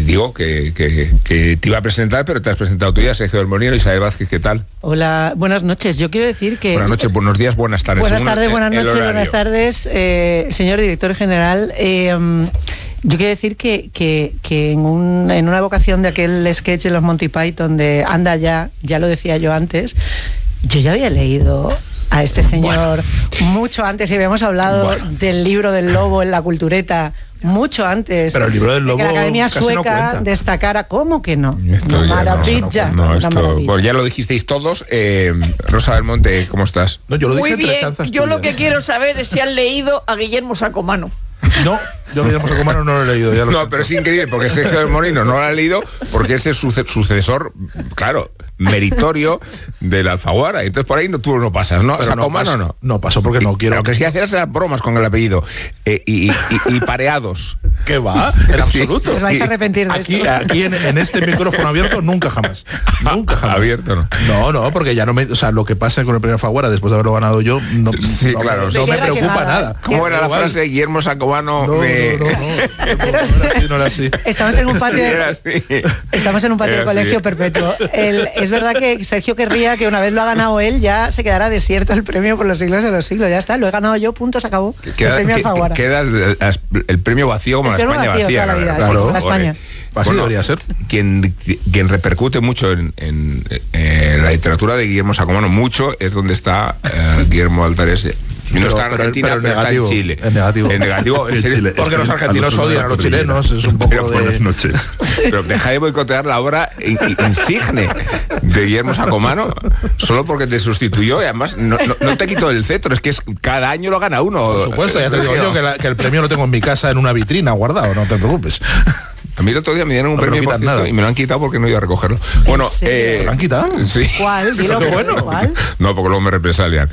digo que te iba a presentar, pero te has presentado tú ya, Sergio del Molino. Isabel Vázquez, ¿qué tal? Hola, buenas noches. Yo quiero decir que... Buenas noches, buenos días, buenas tardes. Buenas tardes, buenas noches, buenas tardes, señor director general. Yo quiero decir que en una evocación de aquel sketch de los Monty Python de Anda ya lo decía yo antes, yo ya había leído a este señor mucho antes y habíamos hablado del libro del lobo en la cultureta mucho antes. Pero el libro del lobo de que la Academia Sueca no destacara. ¿Cómo que no? Esto maravilla. Pues ya lo dijisteis todos. Rosa del Monte, ¿cómo estás? No, yo lo dije muy bien. Yo lo que quiero saber es si han leído a Guillermo Sacomano. No, yo Guillermo Sacomano no lo he leído. No, pero es increíble porque Sergio del Molino no lo ha leído porque es el sucesor, claro, meritorio del Alfaguara. Entonces por ahí tú no pasas, ¿no? Sacomano no. No pasó porque no quiero. Lo que sí hacer es bromas con el apellido y pareados. ¿Qué va? En absoluto. Se vais a arrepentir de esto. Aquí en este micrófono abierto nunca jamás. Nunca jamás. Abierto, ¿no? No, porque ya no me... O sea, lo que pasa con el premio Alfaguara después de haberlo ganado yo, no me preocupa nada. ¿Cómo era la frase? Guillermo Sacomano no era así. Estamos en un patio de colegio perpetuo. Es verdad que Sergio querría que una vez lo ha ganado él ya se quedará desierto el premio por los siglos de los siglos. Ya está, lo he ganado yo, punto, se acabó. Queda el premio vacío como la España vacía. Claro, la España. Así debería ser. Quien repercute mucho en la literatura de Guillermo Sacomano, mucho, es donde está Guillermo Altares. No está en Argentina, pero está en Chile. En negativo. En Chile. Porque los argentinos odian a los chilenos. Es un poco de... Buenas noches. Pero deja de boicotear la obra insigne de Guillermo Sacomano solo porque te sustituyó y además no te quitó el cetro. Es que cada año lo gana uno. Por supuesto, ya te digo yo que el premio lo tengo en mi casa en una vitrina guardado, no te preocupes. A mí el otro día me dieron un premio por cierto, y me lo han quitado porque no iba a recogerlo. Bueno, ¿me lo han quitado? Sí. ¿Cuál? Dilo, bueno. ¿Cuál? No, porque luego me represalian.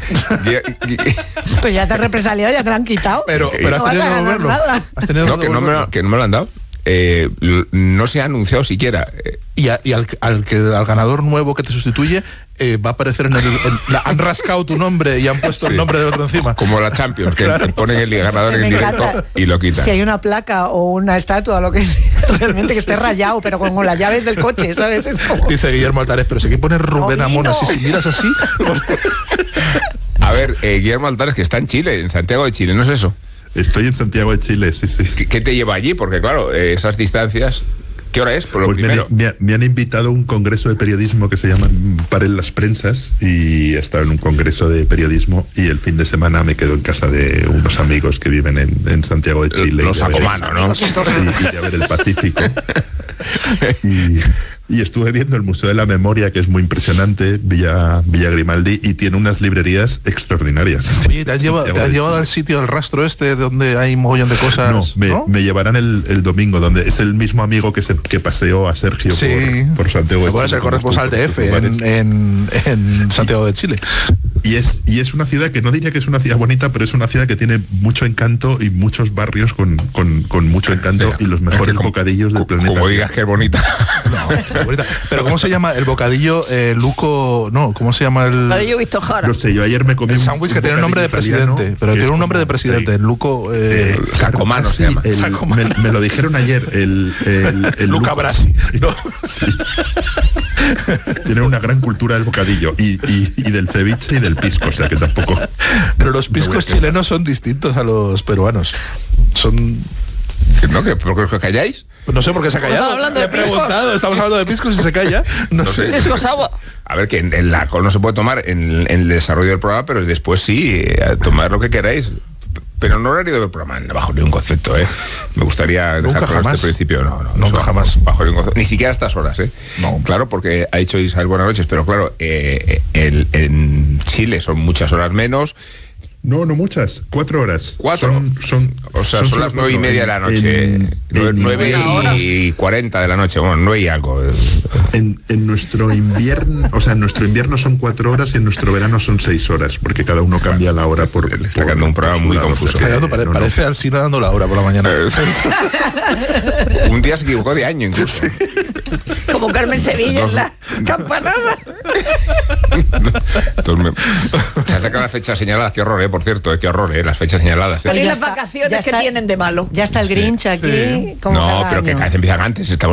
Pues ya te han represaliado, ya te lo han quitado. Pero has tenido que devolverlo. No, que no me lo han dado. No se ha anunciado siquiera. Y al ganador nuevo que te sustituye va a aparecer han rascado tu nombre y han puesto el nombre de otro encima. Como la Champions, que ponen el ganador en el directo y lo quitan. Si hay una placa o una estatua o lo que sea, realmente que esté rayado, pero con las llaves del coche, ¿sabes? Es como... Dice Guillermo Altares, pero si hay que poner Rubén Amón así, si miras así... A ver, Guillermo Altares, que está en Chile, en Santiago de Chile, ¿no es eso? Estoy en Santiago de Chile, sí. ¿Qué te lleva allí? Porque claro, esas distancias... ¿Qué hora es? Por lo primero. Me han invitado a un congreso de periodismo que se llama Paren las Prensas y he estado en un congreso de periodismo y el fin de semana me quedo en casa de unos amigos que viven en Santiago de Chile. Los Sacomano, ¿no? Y a ver el Pacífico. Y estuve viendo el Museo de la Memoria, que es muy impresionante, Villa Grimaldi, y tiene unas librerías extraordinarias. Oye, ¿te has llevado al sitio, al rastro donde hay un mogollón de cosas? No, me llevarán el domingo, donde es el mismo amigo que paseó a Sergio por Santiago de Chile. Es el corresponsal de EFE en Santiago de Chile. Y es una ciudad que no diría que es una ciudad bonita, pero es una ciudad que tiene mucho encanto y muchos barrios con mucho encanto y los mejores bocadillos del planeta. Como digas que es bonita. No. Pero ¿cómo se llama el bocadillo Luco? No, ¿cómo se llama el bocadillo Víctor Jara? No sé, yo ayer me comí el sándwich que tiene el nombre de presidente, pero tiene un nombre de presidente, Luco Sacomano se llama. Me lo dijeron ayer, el Luca Brasi. ¿No? Sí. Tiene una gran cultura del bocadillo y del ceviche y del pisco, o sea que tampoco. Pero los piscos chilenos son distintos a los peruanos. Son... ¿No? ¿Por qué os calláis? Pues no sé por qué se ha callado. Le he preguntado, estamos hablando de piscos y se calla. No sé. Piscos agua. A ver, que en el alcohol no se puede tomar en el desarrollo del programa, pero después sí, tomar lo que queráis. Pero no horario del programa, bajo ningún concepto, ¿eh? Me gustaría dejar claro este principio. Nunca jamás. Bajo ningún concepto. Ni siquiera a estas horas, ¿eh? No. Claro, porque ha dicho Isabel buenas noches, pero claro, en Chile son muchas horas menos. No muchas, 4 horas. ¿4? Son las 9:30 de la noche. 9:40 de la noche, bueno, 9 y algo. En nuestro invierno, en nuestro invierno son 4 horas y en nuestro verano son 6 horas, porque cada uno cambia la hora por... Está quedando un programa muy confuso. Parece Alsina dando la hora por la mañana. Un día se equivocó de año incluso. Sí. Como Carmen Sevilla en la campanada. Se acerca la fecha señalada, qué horror, por cierto, qué horror, las fechas señaladas. ¿Y las vacaciones que tienen de malo? Ya está el Grinch aquí. No, pero que cada vez empiezan antes.